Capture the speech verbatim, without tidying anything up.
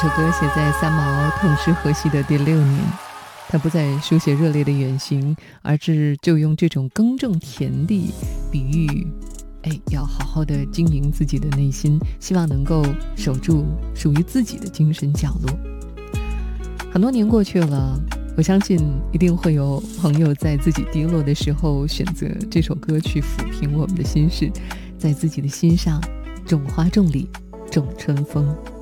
这首歌写在三毛痛失荷西的第六年，他不再书写热烈的远行，而是就用这种耕种田地比喻，哎，要好好的经营自己的内心，希望能够守住属于自己的精神角落。很多年过去了，我相信一定会有朋友在自己低落的时候选择这首歌去抚平我们的心事，在自己的心上种花种李种春风。